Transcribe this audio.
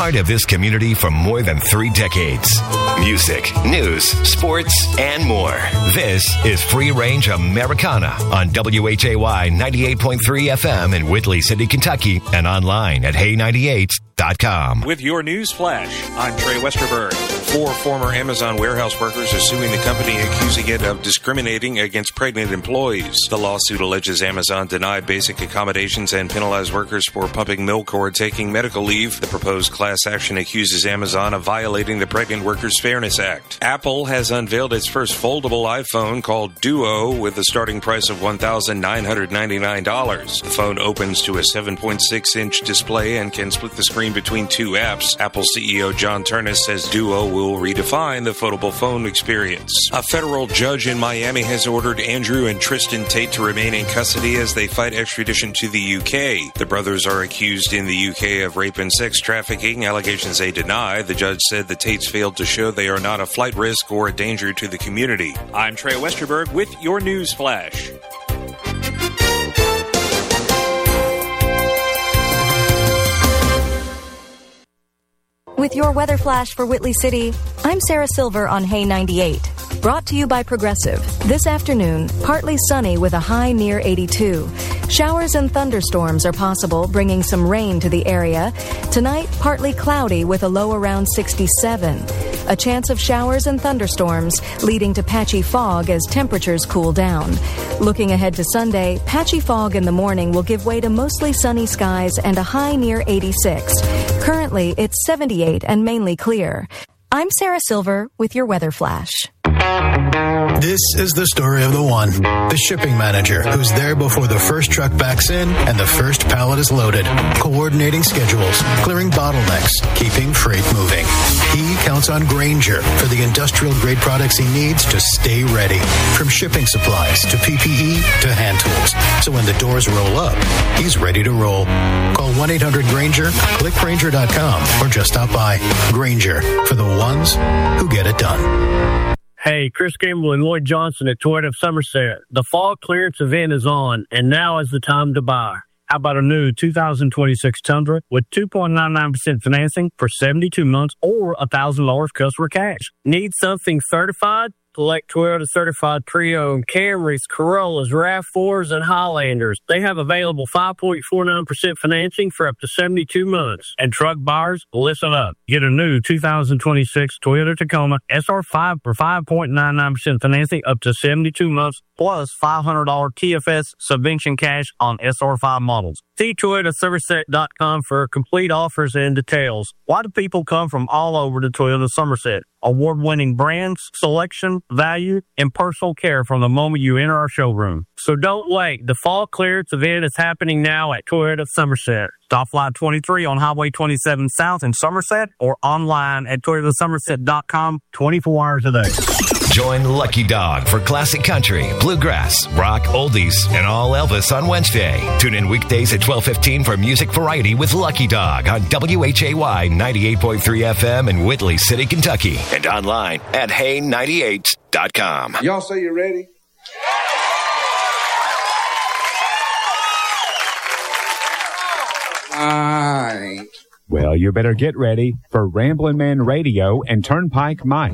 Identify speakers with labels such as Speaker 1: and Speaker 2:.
Speaker 1: part of this community for more than 3 decades. Music, news, sports, and more. This is Free Range Americana on WHAY 98.3 FM in Whitley City, Kentucky, and online at hey98.com.
Speaker 2: With your news flash, I'm Trey Westerberg. 4 former Amazon warehouse workers are suing the company, accusing it of discriminating against pregnant employees. The lawsuit alleges Amazon denied basic accommodations and penalized workers for pumping milk or taking medical leave. The proposed class action accuses Amazon of violating the Pregnant Workers Fairness Act. Apple has unveiled its first foldable iPhone called Duo with a starting price of $1,999. The phone opens to a 7.6-inch display and can split the screen between 2 apps. Apple CEO John Ternus says Duo will redefine the foldable phone experience. A federal judge in Miami has ordered Andrew and Tristan Tate to remain in custody as they fight extradition to the UK. The brothers are accused in the UK of rape and sex trafficking, allegations they deny. The judge said the Tates failed to show they are not a flight risk or a danger to the community. I'm Trey Westerberg with your news flash.
Speaker 3: With your weather flash for Whitley City, I'm Sarah Silver on Hay 98. Brought to you by Progressive. This afternoon, partly sunny with a high near 82. Showers and thunderstorms are possible, bringing some rain to the area. Tonight, partly cloudy with a low around 67. A chance of showers and thunderstorms, leading to patchy fog as temperatures cool down. Looking ahead to Sunday, patchy fog in the morning will give way to mostly sunny skies and a high near 86. Currently, it's 78 and mainly clear. I'm Sarah Silver with your weather flash.
Speaker 4: This is the story of the one, the shipping manager, who's there before the first truck backs in and the first pallet is loaded, coordinating schedules, clearing bottlenecks, keeping freight moving. He counts on Grainger for the industrial-grade products he needs to stay ready, from shipping supplies to PPE to hand tools. So when the doors roll up, he's ready to roll. Call 1-800-GRAINGER, click Grainger.com, or just stop by. Grainger, for the ones who get it done.
Speaker 5: Hey, Chris Gamble and Lloyd Johnson at Toyota of Somerset. The fall clearance event is on, and now is the time to buy. How about a new 2026 Tundra with 2.99% financing for 72 months or $1,000 customer cash? Need something certified? Select Toyota certified pre-owned Camrys, Corollas, RAV4s, and Highlanders. They have available 5.49% financing for up to 72 months. And truck buyers, listen up. Get a new 2026 Toyota Tacoma SR5 for 5.99% financing up to 72 months plus $500 TFS subvention cash on SR5 models. See ToyotaSomerset.com for complete offers and details. Why do people come from all over to Toyota Somerset? Award-winning brands, selection, value, and personal care from the moment you enter our showroom. So don't wait. The fall clearance event is happening now at Toyota Somerset. Stop Line 23 on Highway 27 South in Somerset or online at ToyotaSomerset.com 24 hours a day.
Speaker 1: Join Lucky Dog for classic country, bluegrass, rock, oldies, and all Elvis on Wednesday. Tune in weekdays at 12:15 for music variety with Lucky Dog on WHAY 98.3 FM in Whitley City, Kentucky, and online at hey98.com.
Speaker 6: Y'all say you're ready?
Speaker 7: Well, you better get ready for Ramblin' Man Radio and Turnpike Mike.